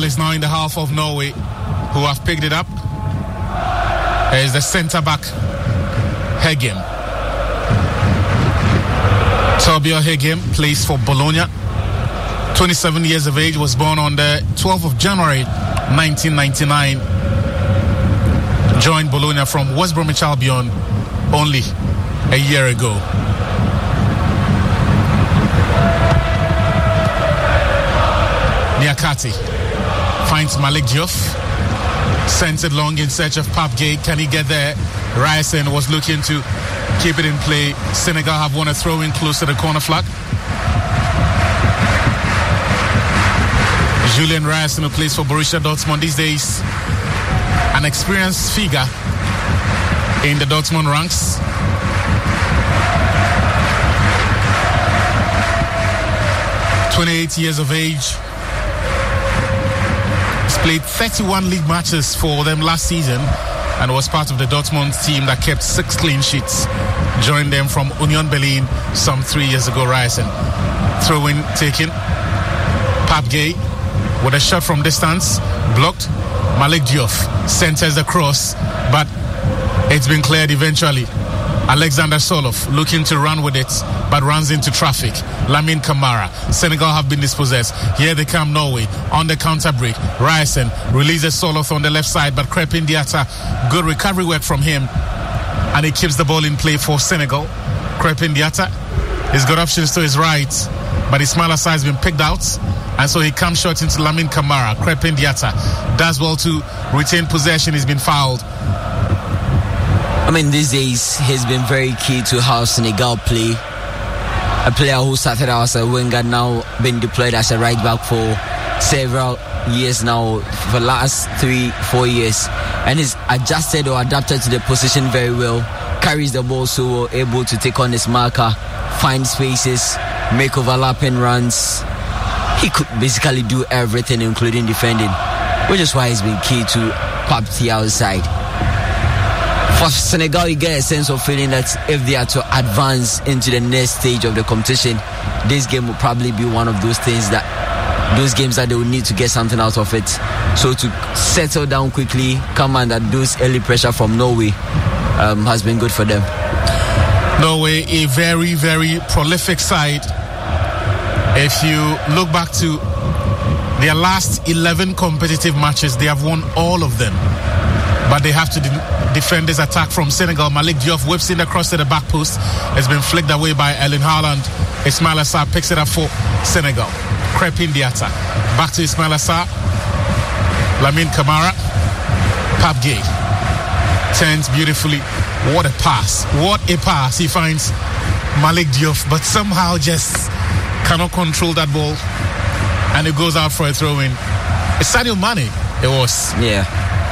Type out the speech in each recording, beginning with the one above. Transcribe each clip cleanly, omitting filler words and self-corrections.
ball is now in the half of Norway, who have picked it up. Is the centre-back, Hegem. Torbjørn Hegem plays for Bologna. 27 years of age, was born on the 12th of January 1999. Joined Bologna from West Bromwich Albion only a year ago. Niakate finds Malik Diouf, sends it long in search of Pape Gueye. Can he get there? Ryerson was looking to keep it in play. Senegal have won a throw-in close to the corner flag. Julian Ryerson, who plays for Borussia Dortmund these days, an experienced figure in the Dortmund ranks. "28 years of age. He's played 31 league matches for them last season and was part of the Dortmund team that kept 6 clean sheets. Joined them from Union Berlin some 3 years ago. Ryerson. Throw-in taken. Pape Gueye with a shot from distance. Blocked. Malik Diouf centers the cross, but it's been cleared eventually. Alexander Soloff looking to run with it, but runs into traffic. Lamine Camara. Senegal have been dispossessed. Here they come, Norway on the counter break. Ryerson releases Soloff on the left side, but Crepin Diatta, good recovery work from him, and he keeps the ball in play for Senegal. Crepin Diatta, he's got options to his right, but Ismaila Sarr has been picked out, and so he comes short into Lamine Camara. Crepin Diatta does well to retain possession. He's been fouled. I mean, these days he's been very key to how Senegal play. A player who started out as a winger, now been deployed as a right back for several years now, for the last 3-4 years, and is adjusted or adapted to the position very well. Carries the ball so well, able to take on his marker, find spaces, make overlapping runs. He could basically do everything, including defending, which is why he's been key to Pape outside. For Senegal, you get a sense of feeling that if they are to advance into the next stage of the competition, this game will probably be one of those games that they will need to get something out of it. So to settle down quickly, come under those early pressure from Norway has been good for them. Norway, a very, very prolific side. If you look back to their last 11 competitive matches, they have won all of them. But they have to defend this attack from Senegal. Malik Diouf whips in across to the back post. It's been flicked away by Erling Haaland. Ismaila Sarr picks it up for Senegal. Crepin Diatta. Back to Ismaila Sarr. Lamine Camara. Pape Gueye. Turns beautifully. What a pass. What a pass. He finds Malik Diouf, but somehow just cannot control that ball. And it goes out for a throw-in. It's Sadio Mane. It was. Yeah.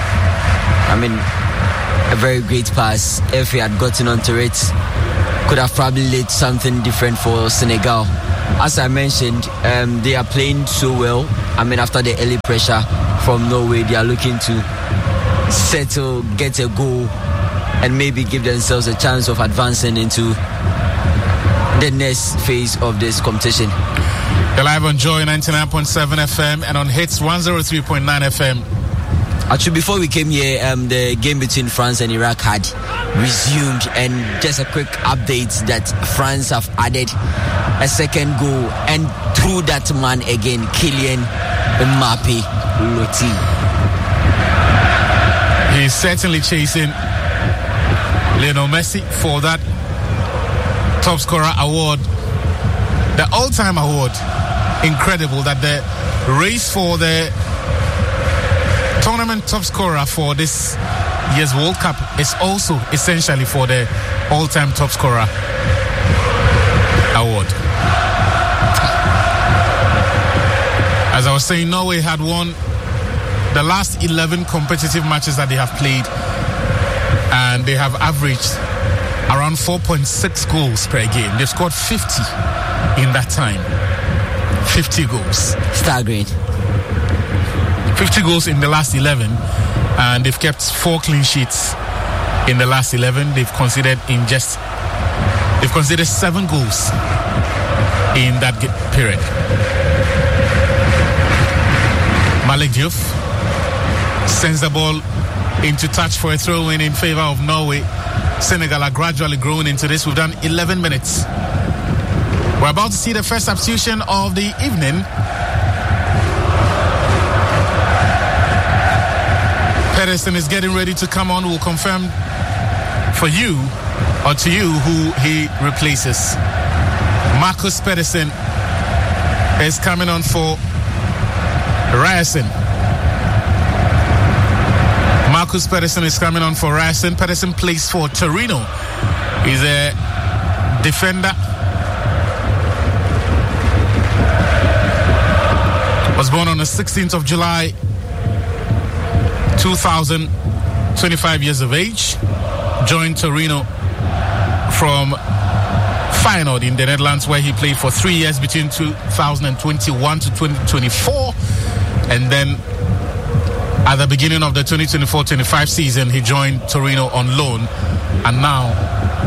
I mean, a very great pass. If he had gotten onto it, could have probably led something different for Senegal. As I mentioned, they are playing so well. I mean, after the early pressure from Norway, they are looking to settle, get a goal, and maybe give themselves a chance of advancing into the next phase of this competition. You're live on Joy 99.7 FM and on Hits 103.9 FM. Actually, before we came here, the game between France and Iraq had resumed, and just a quick update that France have added a second goal, and through that man again, Kylian Mbappe Loti. He's certainly chasing Lionel Messi for that top scorer award, the all-time award. Incredible that the race for the tournament top scorer for this year's World Cup is also essentially for the all-time top scorer award. As I was saying, Norway had won the last 11 competitive matches that they have played, and they have averaged around 4.6 goals per game. They've scored 50 in that time. 50 goals. Staggering. 50 goals in the last 11, and they've kept 4 clean sheets in the last 11. They've conceded 7 goals in that period. Malik Diouf sends the ball into touch for a throw-in in favor of Norway. Senegal are gradually growing into this. We've done 11 minutes. We're about to see the first substitution of the evening. Pedersen is getting ready to come on. We'll confirm for you or to you who he replaces. Marcus Pedersen is coming on for Ryerson. Marcus Pedersen is coming on for Ryerson. Pedersen plays for Torino. He's a defender. Was born on the 16th of July 2000, 25 years of age. Joined Torino from Feyenoord in the Netherlands, where he played for 3 years between 2021 to 2024. And then at the beginning of the 2024-25 season, he joined Torino on loan. And now